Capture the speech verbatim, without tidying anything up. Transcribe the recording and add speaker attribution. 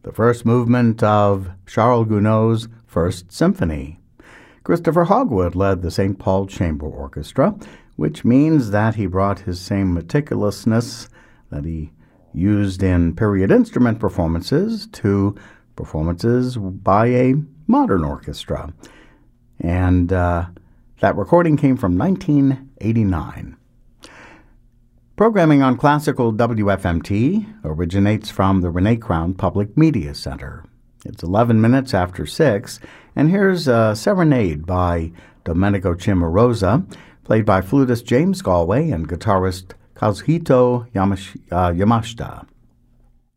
Speaker 1: the first movement of Charles Gounod's First Symphony. Christopher Hogwood led the Saint Paul Chamber Orchestra, which means that he brought his same meticulousness that he used in period instrument performances to performances by a modern orchestra. And uh, that recording came from nineteen eighty-nine. Programming on Classical W F M T originates from the Renee Crown Public Media Center. It's eleven minutes after six, and here's a serenade by Domenico Cimarosa, played by flutist James Galway and guitarist Kazuhito Yamash- uh, Yamashita.